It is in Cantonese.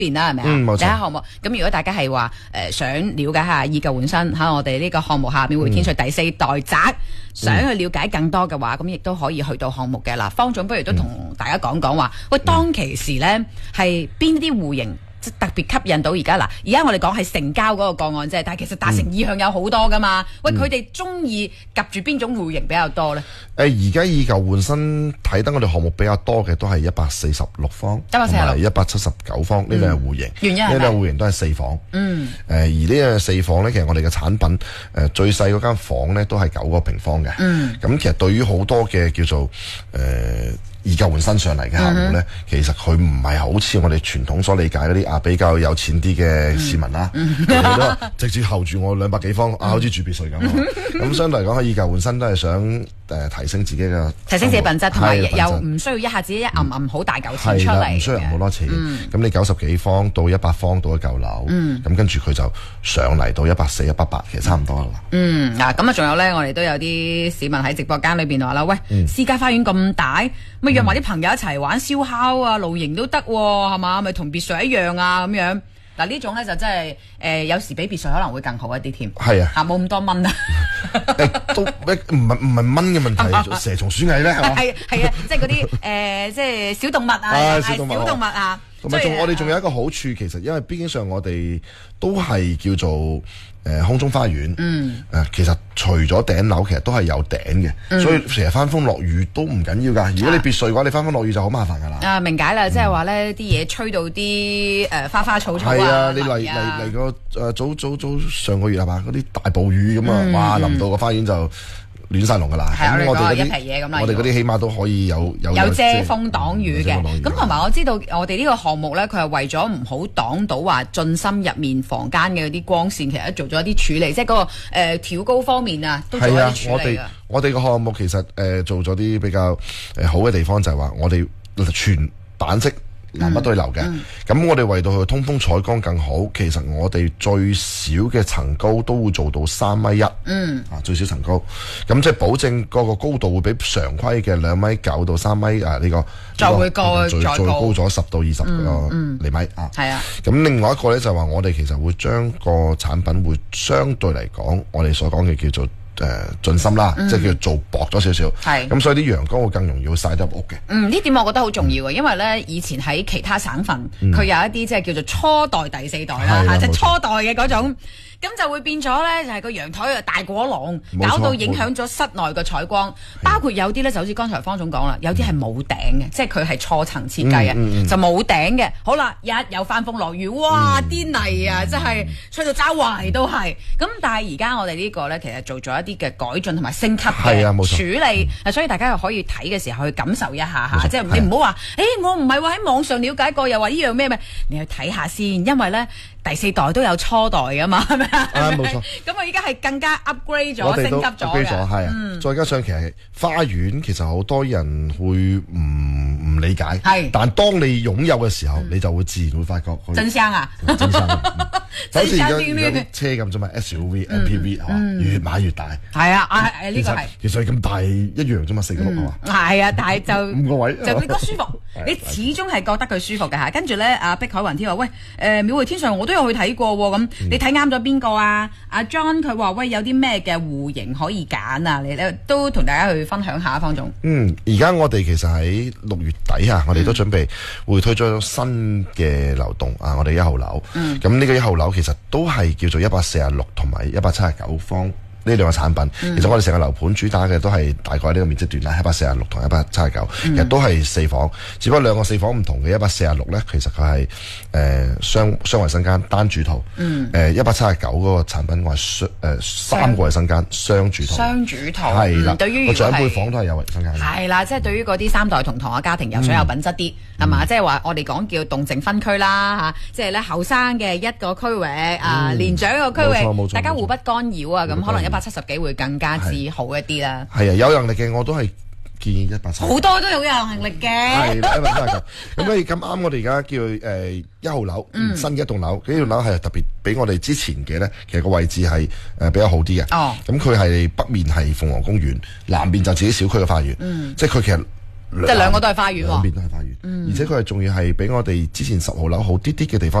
邊啦，係咪啊？ 冇錯。 第一項目，咁如果大家係話想了解下以舊換新喺我哋呢個項目下面會天瑞第4代宅，想去了解更多嘅話，咁亦都可以去到項目嘅啦。方總不如都同大家講講話，喂，當其時咧係邊啲戶型特別吸引到而家嗱？而家我哋講係成交嗰個個案啫，但係其實達成意向有好多噶嘛。喂，佢哋中意夾住邊種戶型比較多咧？ 而家以舊換新睇得我哋項目比較多嘅都係146方同埋179方呢兩個戶型。 原因係呢兩個戶型都係4房。而呢個4房咧，其實我哋嘅產品最細嗰間房咧都係9個平方嘅。咁其實對於好多嘅叫做以舊換新上嚟嘅客戶咧，其實佢唔係好似我哋傳統所理解嗰啲比較有錢啲嘅市民啦，佢哋都直接候住我200幾方好似住別墅咁。咁相對嚟講，喺以舊換新都係想提升自己嘅品質，同埋又唔需要一下子一揞好大嚿錢出嚟， 唔需要揞好多錢。咁你90幾方到100方到一舊樓，咁跟住佢就上嚟到140、180，其實差唔多啦。 咁仲有咧，我哋都有啲市民喺直播間裏邊話啦，喂，私家花園咁大，咪約埋啲朋友一齊玩燒烤啊、露營都得喎，係嘛？咪同別墅一樣啊咁樣。嗱呢種咧就真係有時比別墅可能會更好一啲添。係啊，冇咁多蚊啊。 都唔係蚊嘅問題，蛇蟲鼠蟻咧係嘛？ 係啊，即係嗰啲即係小動物啊，小動物啊。 同埋我哋仲有一個好處，其實因為畢竟上我哋都係叫做空中花園。其實除咗頂樓，其實都係有頂嘅，所以成日翻風落雨都唔緊要㗎。如果你別墅嘅話，你翻風落雨就好麻煩㗎啦。 明解啦，即係話咧啲嘢吹到啲花花草草啊。 係啊，你嚟個早上個月係嘛？嗰啲大暴雨咁啊，哇！淋到個花園就亂晒龍噶啦， 咁我哋一皮嘢咁啦， 我哋嗰啲起碼都可以有遮風擋雨嘅。咁同埋我知道我哋呢個項目咧，佢係為咗唔好擋到話進深入面房間嘅嗰啲光線，其實做咗一啲處理，即係嗰個挑高方面啊，都做咗啲處理㗎。 我哋個項目其實做咗啲比較好嘅地方，就係話我哋全板式南北對流嘅，咁我哋為到佢通風採光更好，其實我哋最少嘅層高都會做到3.1米，最少層高，咁即係保證嗰個高度會比常規嘅2.9米到3米呢個再會高再高咗10到20個厘米啊。係啊，咁另外一個咧就係話我哋其實會將個產品會相對嚟講，我哋所講嘅叫做進深啦，即係叫做薄咗少少，咁所以啲陽光會更容易會曬得入屋嘅。 呢點我覺得好重要嘅，因為咧以前喺其他省份，佢有一啲即係叫做初代第4代啦，即係初代嘅嗰種。咁就會變咗咧，就係個陽台嘅大果廊，搞到影響咗室內嘅採光。包括有啲咧，就好似剛才方總講啦，有啲係冇頂嘅，即係佢係錯層設計啊，就冇頂嘅。好啦，一有翻風落雨，哇！啲泥啊，真係吹到周圍都係。咁但係而家我哋呢個咧，其實做咗一啲嘅改進同埋升級嘅處理，所以大家又可以睇嘅時候去感受一下嚇，即係你唔好話，我唔係話喺網上了解過，又話呢樣咩，你去睇下先，因為咧。第4代都有初代噶嘛，係咪啊？ 冇錯。 咁我依家係更加 upgrade 咗、升級咗嘅。 係啊，再加上其實花園其實好多人會唔理解，但當你擁有嘅時候，你就會自然會發覺真香啊！ 真香，好似而家車咁啫嘛 ，SUV、MPV 係嘛，越買越大。係啊，呢個係。 其實咁大一樣啫嘛4個轆係嘛。 係啊，但係就 5個位， 就你覺得舒服，你始終係覺得佢舒服嘅嚇。跟住咧，阿碧海雲天話：喂，廟會天上我都有去睇過喎，咁你睇啱咗邊個啊？阿 John 佢話：喂，有啲咩嘅戶型可以揀啊？你都同大家去分享下，方總。 而家我哋其實喺6月底啊，我哋都準備會推出新嘅樓棟啊，我哋1號樓。咁呢個1號樓其實都係叫做146同埋179方。呢兩個產品，其實我哋成個樓盤主打嘅都係大概呢個面積段啦，146同179，其實都係4房，只不過兩個4房唔同嘅146咧，其實佢係雙衞生間單主套，179嗰個產品我係3個衞生間雙主套。雙主套係啦，對於個長輩房都係有衞生間。係啦，即係對於嗰啲3代同堂嘅家庭又想有品質啲，係嘛？即係話我哋講叫動靜分區啦嚇，即係咧後生嘅一個區域年長一個區域，大家互不干擾啊，咁可能170幾會更加之好一啲啦。係啊，有能力嘅我都係建議179。 好多都好有能力嘅。係 179。咁你咁啱，我哋而家叫1號樓，新嘅一棟樓。呢棟樓係特別比我哋之前嘅咧，其實個位置係比較好啲嘅。咁佢係北面係鳳凰公園，南邊就自己小區嘅花園。即係佢其實即係兩個都係花園喎， 兩邊都係花園，而且佢係仲要係比我哋之前10號樓好啲嘅地方。